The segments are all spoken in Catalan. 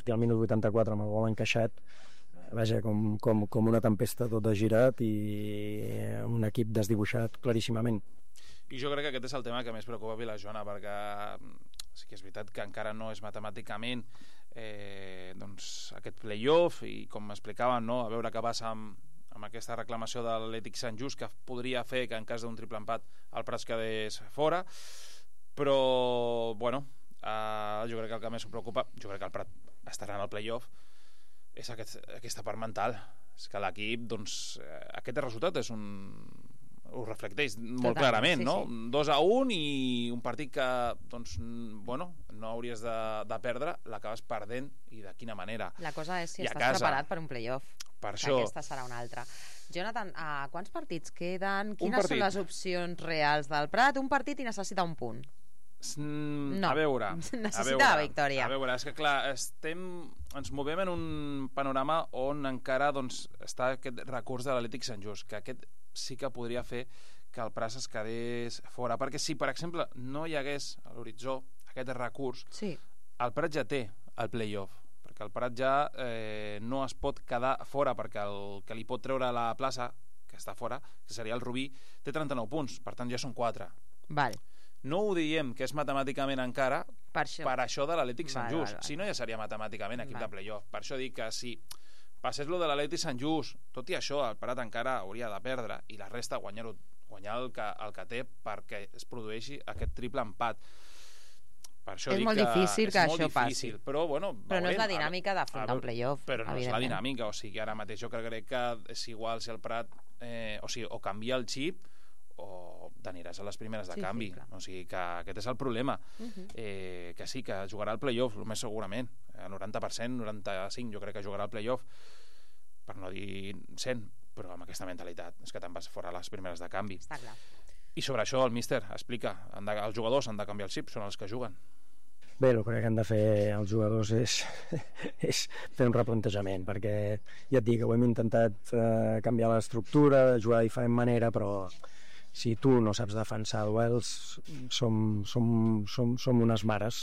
partir al minut 84 amb el gol encaixat, vaja, com una tempesta tot girat i un equip desdibuixat claríssimament. I jo crec que aquest és el tema que més preocupa Vilajona, perquè sí que és veritat que encara no és matemàticament doncs aquest play-off, i com m'explicaven, no? A veure què passa amb aquesta reclamació de l'Atlètic Sant Just, que podria fer que en cas d'un triple empat el Prat quedés fora, però bueno, jo crec que el que més em preocupa, jo crec que el Prat estarà en el play-off, és aquesta part mental. És que l'equip, doncs, aquest resultat ho reflecteix molt clarament, sí, no? Sí. 2-1 i un partit que, doncs, bueno, no hauries de perdre, l'acabes perdent, i de quina manera. La cosa és si estàs preparat per un play-off. Per això. Aquesta serà una altra. Jonathan, quants partits queden? Quines són les opcions reals del Prat? Un partit i necessita un punt. No. A veure, necessita la victòria. A veure, és que clar, ens movem en un panorama on encara, doncs, està aquest recurs de l'Atlètic Sant Just, que aquest sí que podria fer que el Prat es quedés fora, perquè si, per exemple, no hi hagués a l'horitzó aquest recurs, sí, el Prat ja té el play-off, perquè el Prat ja no es pot quedar fora, perquè el que li pot treure a la plaça, que està fora, que seria el Rubí, té 39 punts, per tant ja són 4. Val. No ho diem que és matemàticament encara per això de l'Atlètic Sant Just. Si no, ja seria matemàticament equip de play-off. Per això dic que si passés lo de l'Atlètic Sant Just, tot i això el Prat encara hauria de perdre, i la resta guanyar el que té perquè es produeixi aquest triple empat. Per això és molt difícil que això passi. Però, bueno, però no és la dinàmica d'afrontar un play-off. Però no és la dinàmica, o sigui, ara mateix jo crec que és igual si el Prat o canvia el xip o t'aniràs a les primeres de canvi. Sí, o sigui que aquest és el problema. Que sí, que jugarà al play-off, el més segurament, 90%, 95%, jo crec que jugarà al play-off, per no dir 100%, però amb aquesta mentalitat és que te'n vas fora a les primeres de canvi. Està clar. I sobre això el míster explica, els jugadors han de canviar el xip, són els que juguen. Bé, el que han de fer els jugadors és fer un replantejament, perquè ja et dic que ho hem intentat canviar l'estructura, jugar de diferent manera, però si tu no saps defensar duels, som unes mares,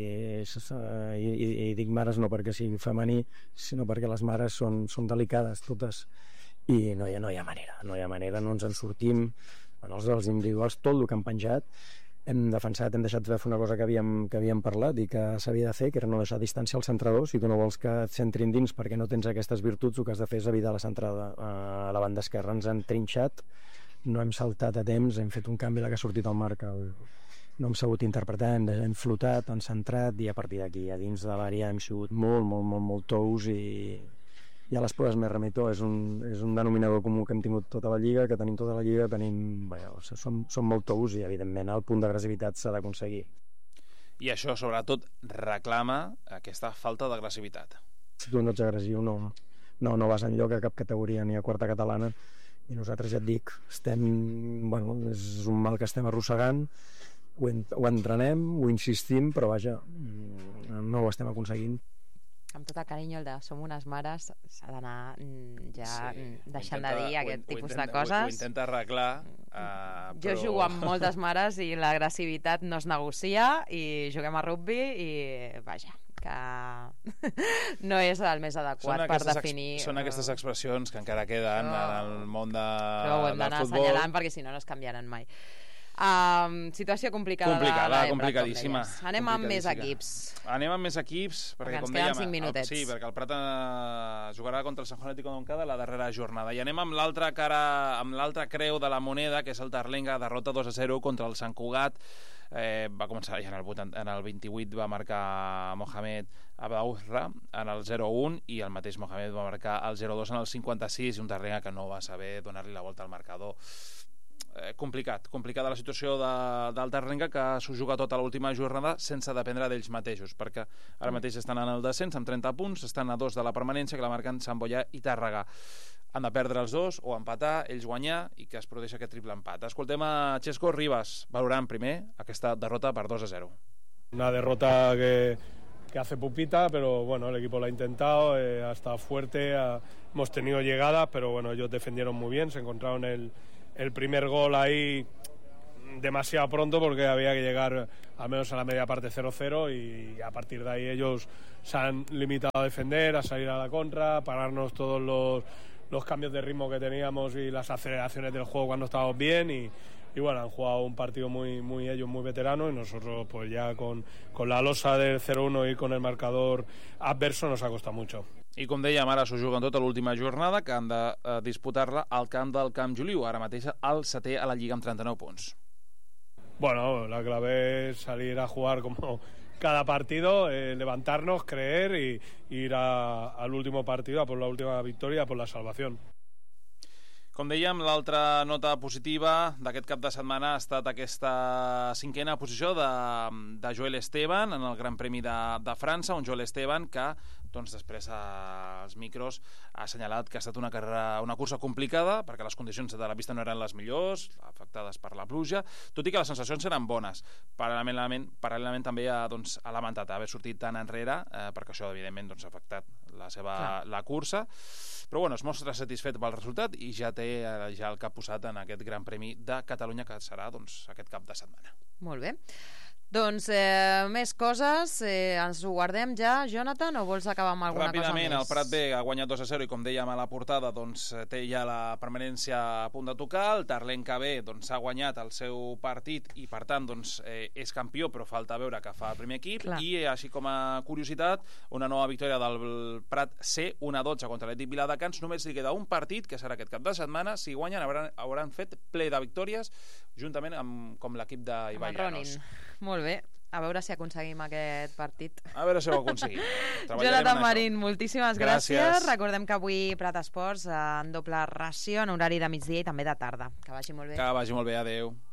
i dic mares no perquè sigui femení, sinó perquè les mares són delicades totes, i no hi ha manera, no ens en sortim. En els individuals, tot el que han penjat, hem defensat, hem deixat de fer una cosa que havíem parlat i que s'havia de fer, que era no deixar distància al centrador. Si tu no vols que et centrin dins perquè no tens aquestes virtuts, el que has de fer és evitar la centrada. A la banda esquerra ens han trinxat, no hem saltat a temps, hem fet un canvi que ha sortit al marc, no hem sabut interpretar, hem flotat, hem centrat, i a partir d'aquí, a dins de l'àrea, hem sigut molt tous, i a les proves més remitó, és un denominador comú que hem tingut tota la Lliga, que tenim tota la Lliga, som molt tous, i evidentment el punt d'agressivitat s'ha d'aconseguir. I això sobretot reclama aquesta falta d'agressivitat. Si tu no ets agressiu no vas enlloc a cap categoria, ni a quarta catalana, i nosaltres ja et dic, és un mal que estem arrossegant, ho entrenem, ho insistim, però vaja, no ho estem aconseguint. Amb tot el carinyo, el de som unes mares, s'ha d'anar ja deixant de dir aquest tipus de coses. Ho intenta arreglar, però... Jo jugo amb moltes mares i l'agressivitat no es negocia, i juguem a rugby i, vaja, que no és el més adequat per definir... Són aquestes expressions que encara queden en el món del futbol. Però ho hem d'anar assenyalant perquè si no es canviaran mai. Situació complicada, complicadíssima. Anem amb més equips. Perquè ens queden 5 minutets. Sí, perquè el Prat jugarà contra el San Juan Atlético de Montcada la darrera jornada. I anem amb l'altra cara, amb l'altra creu de la moneda, que és el Terlenga, derrota 2-0 contra el Sant Cugat. Va començar ja en el 28, va marcar Mohamed Abauzra en el 0-1, i el mateix Mohamed va marcar el 0-2 en el 56, i un Terlenga que no va saber donar-li la volta al marcador. Complicada la situació del Terlenga, que s'ho juga tota l'última jornada sense dependre d'ells mateixos, perquè ara mateix estan en el descens amb 30 punts, estan a 2 de la permanència, que la marquen Sant Boià i Tàrrega. Han de perdre els dos o empatar, ells guanyar, i que es produeixi aquest triple empat. Escoltem a Xesco Rivas valorant primer aquesta derrota per 2-0. Una derrota que hace pupita, pero bueno, el equipo lo ha intentado, ha estado fuerte, hemos tenido llegadas, pero bueno, ellos defendieron muy bien, se encontraron el primer gol ahí demasiado pronto porque había que llegar al menos a la media parte 0-0 y a partir de ahí ellos se han limitado a defender, a salir a la contra, pararnos todos los cambios de ritmo que teníamos y las aceleraciones del juego cuando estábamos bien y bueno, han jugado un partido ellos muy veterano y nosotros pues ya con la losa del 0-1 y con el marcador adverso nos ha costado mucho. I com dèiem, ara s'ho juguen tota l'última jornada, que han de disputar-la al camp del Camp Joliu, ara mateix el 7è a la Lliga amb 39 punts. Bueno, la clave es salir a jugar como cada partido, levantarnos, creer y ir al último partido, a por la última victoria, a por la salvación. Com dèiem, l'altra nota positiva d'aquest cap de setmana ha estat aquesta 5a posició de Joel Esteban en el Gran Premi de França, un Joel Esteban que doncs, després als micros ha assenyalat que ha estat una cursa complicada perquè les condicions de la pista no eren les millors, afectades per la pluja, tot i que les sensacions eren bones. Paral·lelament també ha lamentat haver sortit tan enrere perquè això evidentment ha afectat la cursa, però bueno, es mostra satisfet pel resultat i ja té el cap posat en aquest Gran Premi de Catalunya que serà aquest cap de setmana. Molt bé. Doncs més coses, ens ho guardem ja, Jonathan, o vols acabar amb alguna cosa més? Ràpidament, el Prat B ha guanyat 2-0 i com dèiem a la portada té ja la permanència a punt de tocar, el Tarlenca B ha guanyat el seu partit i per tant és campió, però falta veure què fa el primer equip. Clar. I així com a curiositat, una nova victòria del Prat C, 1-12 contra l'Atlètic Viladecans. Només li queda un partit, que serà aquest cap de setmana. Si guanyen hauran fet ple de victòries juntament amb l'equip d'Ibai Llanos. Molt bé, a veure si aconseguim aquest partit. A veure si ho aconseguim. Jonathan Marín, moltíssimes gràcies. Recordem que avui Prat Esports en doble ració en horari de migdia i també de tarda. Que vagi molt bé. Que vagi molt bé, adeu.